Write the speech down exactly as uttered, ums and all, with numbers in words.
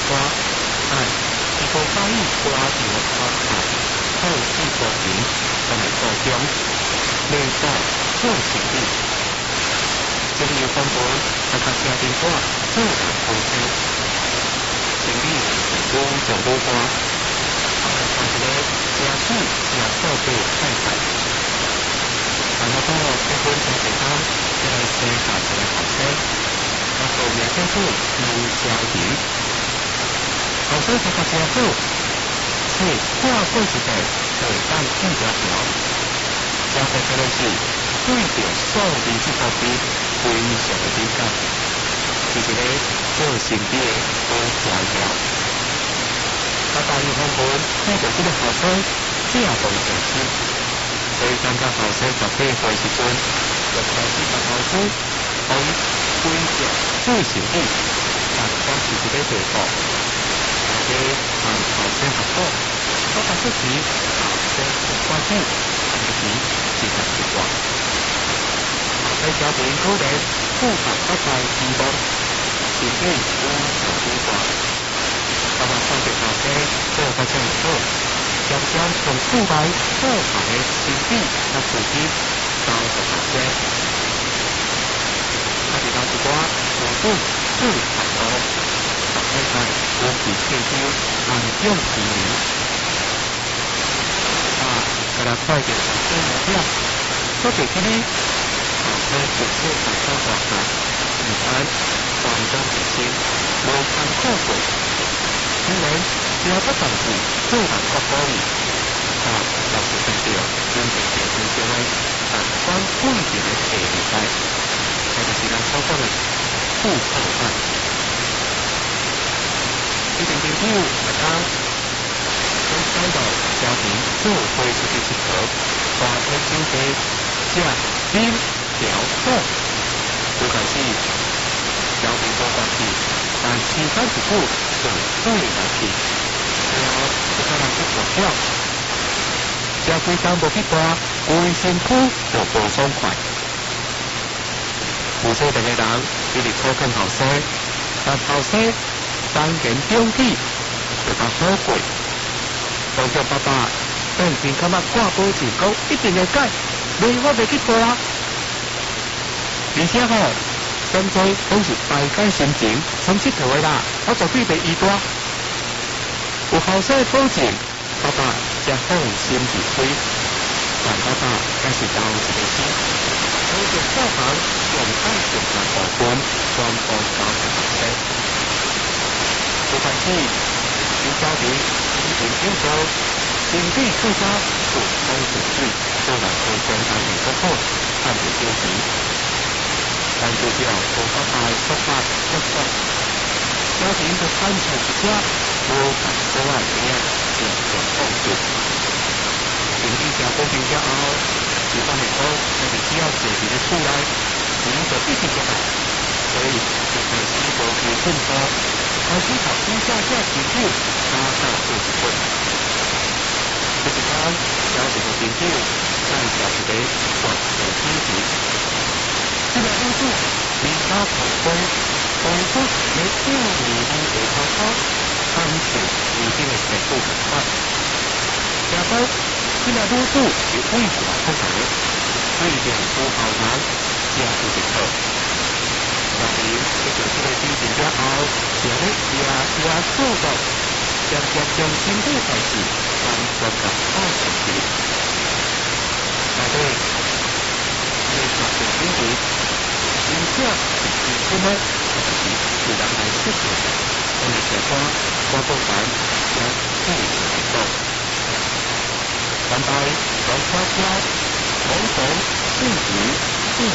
歌，但是无介意歌唱的状态，好事多情，同埋高中，内在做成绩。这个有分本，大家家庭歌做人夫妻，成立女上女歌，后来创一个家属也做对太太。然后到结婚前几天，再来生下一个后生，我做名叫做刘小婷。后生读得真好，所以跨过一代就会当记者条。交代这个是对着数字这方面非常的敏感，是一个做生意的好专业。爸爸有方本看到这个后生这样动成绩。所以参加后生十八岁时阵，就开始甲后生可以规则做生意，但当时一个地步，大家向后生合作，我把出钱，后生有关系，但是是实习惯。后生家庭可能符合爸爸期望，生意有成有大。爸爸看着后生做甲这么好。渐渐从厝内做下的生意甲自己交给后生，啊，其他一寡父母做合作，到现在有其退休安享天年。啊，甲咱快点后生目标，做着起哩，后生就做大做大大，唔管环境卫生，无艰苦过。虽然也不但是做人国鼓励，啊，也是强调真正地方社会人管规定的第二代，这就是咱所讲的富后代。一定政府大家都知道家庭做伙出去佚佗，花天酒地，食饮调赌，就开始家庭做关系。但时间一久，就对来去，然后就可能去大了，食几餐无去大，规身躯就无爽快。负责任的人一直靠近后生，但后生当然中气就较好过。当叫爸爸变成感觉挂保证讲一定会改，袂我袂去大啊。而且吼。现在都是大家心情，从佚佗的啦，我绝对袂意大。有后生保证，爸爸才放心入开。但爸爸也是留一个心，保证教堂用爱情来部分，全部交给后生。一开始，新家庭已经少做，经济更加顺风顺水，做人互相安慰不好，看不着急。但最后，无爸爸的说法结束，家庭就产生一只无同所爱的样，渐渐放逐。经济正稳定之后，一般来讲，我们只要坐伫咧厝内，钱就一直入来，所以就开始无去奋斗，开始投资下下持久，加大做一份。这一天，家庭的朋友介绍一个传统主题。这个因素，其他thành功，付出你yêu người đi để khó khó, tham sự người đi để sẽ phụ thuộc bạn. Nhà tốt, khi là đô su thì quy của không phải, quy định của hào hán, gia chủ tịch hợp. Đặc biệt, cái chỗ cái đi tìm ra áo, sẽ lấy nhà nhà sâu rộng, chẳng chẳng chẳng chính thức phải chỉ, làm toàn cả hai thành trí. Tại đây, người học được chính trị,影响是什么？就是自然来出现，我们小花花不凡将自己来做。反対，講花花。